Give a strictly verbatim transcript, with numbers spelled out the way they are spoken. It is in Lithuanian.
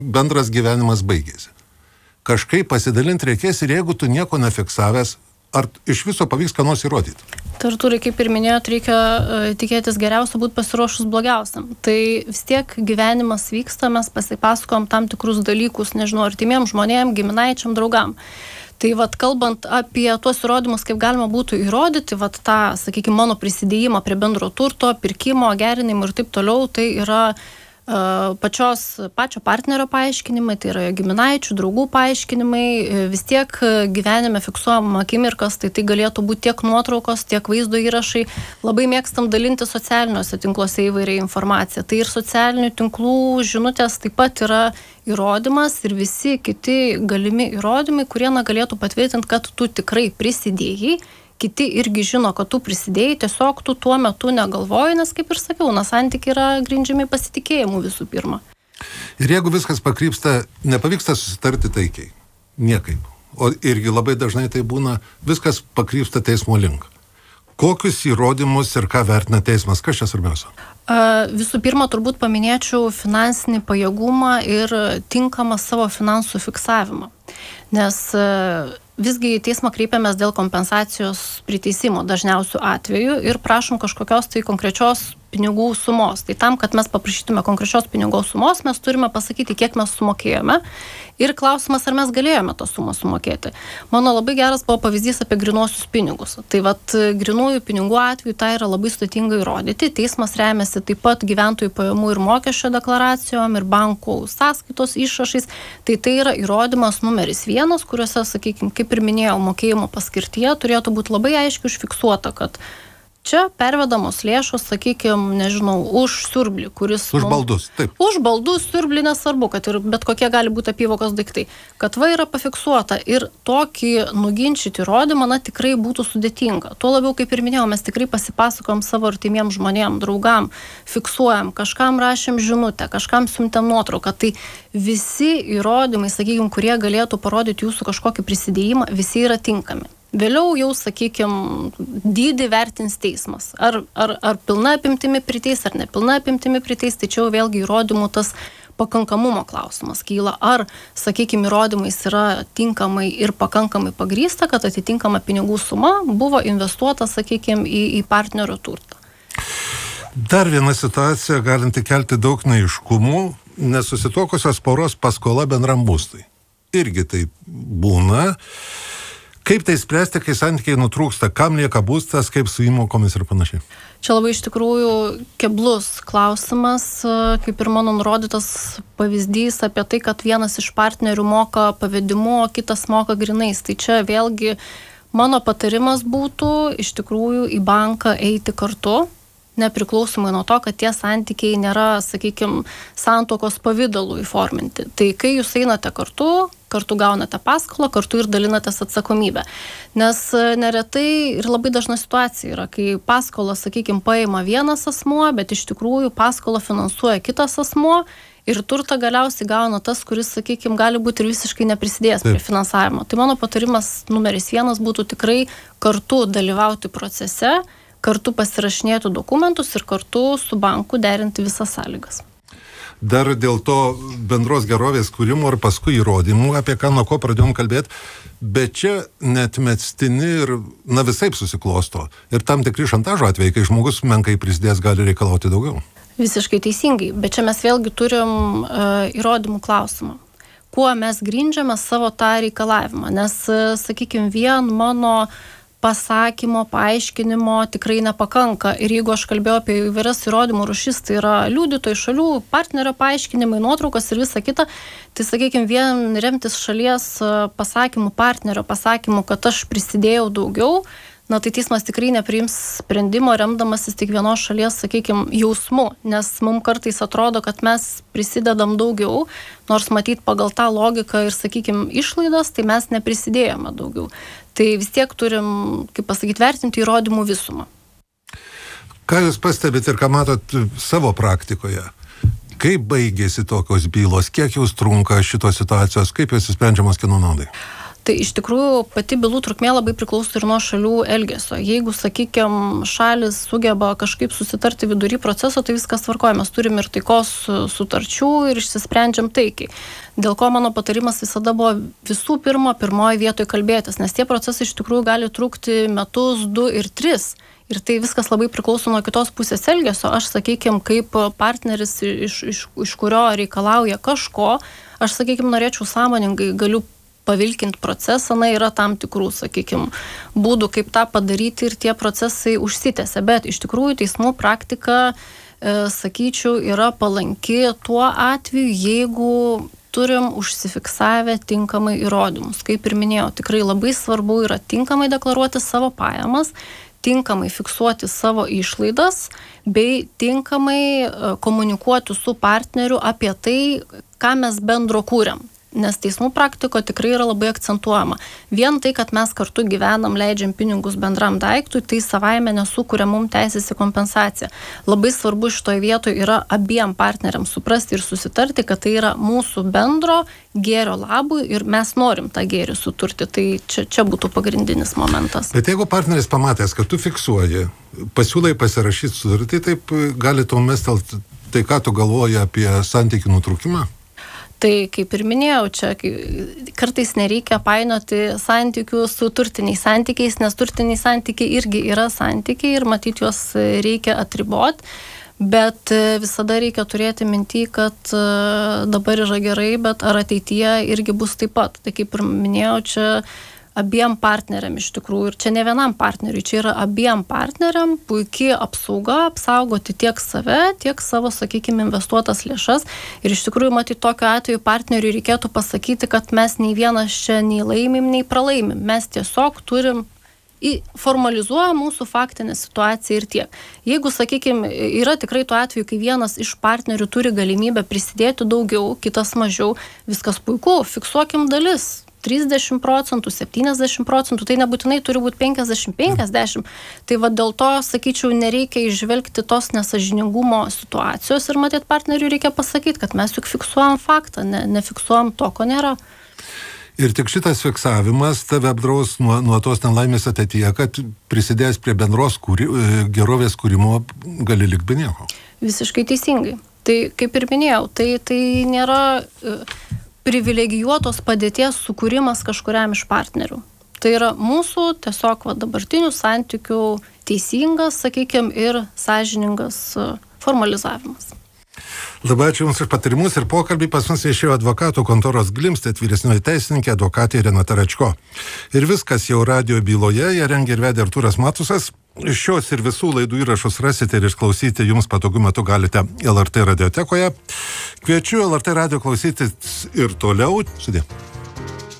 bendras gyvenimas baigėsi. Kažkaip pasidalinti reikės ir jeigu tu nieko nefiksavęs, ar iš viso pavyks ką nors įrodyti? Tai Artūrai, kaip ir minėjot, reikia uh, tikėtis geriausio, būti pasiruošus blogiausiam. Tai vis tiek gyvenimas vyksta, mes pasipasakojam tam tikrus dalykus, nežinau, artimiem žmonėm, giminaičiam, draugam. Tai vat kalbant apie tuos įrodymus, kaip galima būtų įrodyti, vat tą, sakykime, mano prisidėjimą prie bendro turto, pirkimo, gerinimo ir taip toliau, tai yra pačios, pačio partnerio paaiškinimai, tai yra giminaičių, draugų paaiškinimai, vis tiek gyvenime fiksuojam akimirkas, tai tai galėtų būti tiek nuotraukos, tiek vaizdo įrašai. Labai mėgstam dalinti socialiniuose tinkluose įvairiai informaciją. Tai ir socialinių tinklų žinutės taip pat yra įrodymas ir visi kiti galimi įrodymai, kurie na, galėtų patvirtinti, kad tu tikrai prisidėjai. Kiti irgi žino, kad tu prisidėjai, tiesiog tu tuo metu negalvoji, nes kaip ir sakiau, na, santykiai yra grindžiami pasitikėjimu visų pirma. Ir jeigu viskas pakrypsta, nepavyksta susitarti taikiai, niekaip, o irgi labai dažnai tai būna, viskas pakrypsta teismo link. Kokius įrodymus ir ką vertina teismas, kas čia svarbiausia? Visų pirma, turbūt paminėčiau finansinį pajėgumą ir tinkamą savo finansų fiksavimą, nes visgi į teismą kreipiamės dėl kompensacijos priteisimo dažniausių atveju ir prašom kažkokios tai konkrečios pinigų sumos. Tai tam, kad mes paprašytume konkrečios pinigų sumos, mes turime pasakyti, kiek mes sumokėjome ir klausimas, ar mes galėjome tą sumą sumokėti. Mano labai geras buvo pavyzdys apie grynuosius pinigus. Tai vat grynųjų pinigų atveju tai yra labai sudėtinga įrodyti. Teismas remiasi taip pat gyventojų pajamų ir mokesčio deklaracijom ir bankų sąskaitos išrašais. Tai tai yra įrodymas numeris vienas, kuriuose, sakykime, kaip ir minėjau, mokėjimo paskirtyje turėtų būti labai aiškiai užfiksuota, kad čia pervedamos lėšos, sakykime, nežinau, už siurblį, kuris... Už baldus, taip. Už baldus, siurblį nesvarbu, kad ir bet kokie gali būti apyvokos daiktai. Kad va yra pafiksuota ir tokį nuginčyti įrodymą, na, tikrai būtų sudėtinga. Tuo labiau, kaip ir minėjau, mes tikrai pasipasakojam savo artimiem žmonėm, draugam, fiksuojam, kažkam rašėm žinutę, kažkam siuntėm nuotrauką. Tai visi įrodymai, sakykime, kurie galėtų parodyti jūsų kažkokį prisidėjimą, visi yra tinkami. Vėliau jau, sakykime, dydį vertins teismas. Ar, ar, ar pilna apimtimi priteis, ar nepilna apimtimi priteis, tai čia jau vėlgi įrodymų tas pakankamumo klausimas kyla. Ar, sakykime, įrodymais yra tinkamai ir pakankamai pagrįsta, kad atitinkama pinigų suma buvo investuota, sakykime, į, į partnerio turtą. Dar viena situacija galinti kelti daug neaiškumų, nesusituokusios poros paskola bendram būstui. Irgi tai būna. Kaip tai spręsti, kai santykiai nutrūksta, kam lieka būstas, kaip su įmokomis ir panašiai? Čia labai iš tikrųjų keblus klausimas, kaip ir mano nurodytas pavyzdys apie tai, kad vienas iš partnerių moka pavedimu, o kitas moka grinais. Tai čia vėlgi mano patarimas būtų iš tikrųjų į banką eiti kartu, nepriklausomai nuo to, kad tie santykiai nėra, sakykime, santuokos pavidalų įforminti. Tai kai jūs einate kartu, kartu gaunate paskolą, kartu ir dalinatės atsakomybę. Nes neretai ir labai dažna situacija yra, kai paskolą, sakykime, paima vienas asmuo, bet iš tikrųjų paskolą finansuoja kitas asmuo ir turtą galiausiai gauna tas, kuris, sakykime, gali būti ir visiškai neprisidėjęs prie finansavimo. Tai mano patarimas numeris vienas būtų tikrai kartu dalyvauti procese, kartu pasirašinėti dokumentus ir kartu su banku derinti visas sąlygas. Dar dėl to bendros gerovės kūrimo ir paskui įrodymų, apie ką nuo ko pradėjom kalbėti, bet čia netmestini ir na visaip susiklosto. Ir tam tikri šantažo atvejai, kai žmogus menkai prisidės, gali reikalauti daugiau. Visiškai teisingai, bet čia mes vėlgi turim uh, įrodymų klausimą. Kuo mes grindžiame savo tą reikalavimą? Nes, uh, sakykime, vien mano pasakymo, paaiškinimo tikrai nepakanka. Ir jeigu aš kalbėjau apie įvairias įrodymų rūšis, tai yra liudytojų šalių, partnerio paaiškinimai, nuotraukos ir visa kita, tai, sakykime, vien remtis šalies pasakymų, partnerio pasakymų, kad aš prisidėjau daugiau, na tai teismas tikrai nepriims sprendimo remdamasis tik vienos šalies, sakykime, jausmu, nes mums kartais atrodo, kad mes prisidedam daugiau, nors matyt pagal tą logiką ir, sakykime, išlaidas, tai mes neprisidėjome daugiau. Tai vis tiek turim, kaip pasakyti, vertinti įrodymų visumą. Ką jūs pastebit ir ką matot savo praktikoje? Kaip baigėsi tokios bylos? Kiek jūs trunka šitos situacijos? Kaip jūs sprendžiamos kieno naudai? Tai iš tikrųjų pati bylų trukmė labai priklauso ir nuo šalių elgesio. Jeigu, sakykime, šalis sugeba kažkaip susitarti vidury proceso, tai viskas tvarkoja. Mes turim ir taikos sutarčių ir išsisprendžiam taikiai. Dėl ko mano patarimas visada buvo visų pirma, pirmoji vietoje kalbėtis, nes tie procesai iš tikrųjų gali trukti metus, du ir tris. Ir tai viskas labai priklauso nuo kitos pusės elgesio. Aš, sakykime, kaip partneris, iš, iš, iš kurio reikalauja kažko, aš, sakykime, norėčiau sąmoningai, galiu pavilkinti procesą, na, yra tam tikrų, sakykime, būdų, kaip tą padaryti ir tie procesai užsitęsia. Bet iš tikrųjų teismų praktika, e, sakyčiau, yra palanki tuo atveju, jeigu turim užsifiksavę tinkamai įrodymus. Kaip ir minėjau, tikrai labai svarbu yra tinkamai deklaruoti savo pajamas, tinkamai fiksuoti savo išlaidas, bei tinkamai komunikuoti su partneriu apie tai, ką mes bendro kūrėm. Nes teismų praktiko tikrai yra labai akcentuojama. Vien tai, kad mes kartu gyvenam, leidžiam pinigus bendram daiktui, tai savaime nesukuria mums teisės į kompensaciją. Labai svarbu šitoje vietoje yra abiem partneriams suprasti ir susitarti, kad tai yra mūsų bendro gėrio labui ir mes norim tą gėrį suturti. Tai čia, čia būtų pagrindinis momentas. Bet jeigu partneris pamatęs, kad tu fiksuoji, pasiūlai pasirašyti sutartį, taip gali tau mestelt tai, ką tu galvoji apie santykių nutrūkimą? Tai kaip ir minėjau, čia kartais nereikia painioti santykių su turtiniais santykiais, nes turtiniai santykiai irgi yra santykiai ir matyti juos reikia atriboti, bet visada reikia turėti mintį, kad dabar yra gerai, bet ar ateityje irgi bus taip pat. Tai kaip ir minėjau, čia abiem partneriam iš tikrųjų, ir čia ne vienam partneriui, čia yra abiem partneriam puikiai apsauga, apsaugoti tiek save, tiek savo, sakykime, investuotas lėšas. Ir iš tikrųjų, matyti, tokiu atveju partneriui reikėtų pasakyti, kad mes nei vienas čia nei laimim, nei pralaimim. Mes tiesiog turim formalizuoja mūsų faktinę situaciją ir tiek. Jeigu, sakykime, yra tikrai tuo atveju, kai vienas iš partnerių turi galimybę prisidėti daugiau, kitas mažiau, viskas puiku, fiksuokim dalis. trisdešimt procentų, septyniasdešimt procentų, tai nebūtinai turi būti penkiasdešimt penkiasdešimt. Tai va dėl to, sakyčiau, nereikia išvelgti tos nesažiningumo situacijos ir matyti partneriui reikia pasakyti, kad mes juk fiksuojam faktą, ne, nefiksuojam to, ko nėra. Ir tik šitas fiksavimas tave apdraus nuo, nuo tos nelaimės ateityje, kad prisidėjęs prie bendros kūri, gerovės kūrimo gali likti be nieko. Visiškai teisingai. Tai kaip ir minėjau, tai, tai nėra privilegijuotos padėties sukūrimas kažkuriam iš partnerių. Tai yra mūsų tiesiog va, dabartinių santykių teisingas, sakykime, ir sąžiningas formalizavimas. Labai ačiū Jums už patarimus ir pokalbį. Pas mus viešėjo advokatų kontoros Glimstedt vyresnioji teisininkė, advokatė Renata Račko. Ir viskas jau radijo byloje, ją rengė ir vedė Artūras Matusas. Šios ir visų laidų įrašus rasite ir išklausyti jums patogiu metu galite L R T radiotekoje. Kviečiu L R T radijo klausytis ir toliau. Sudė.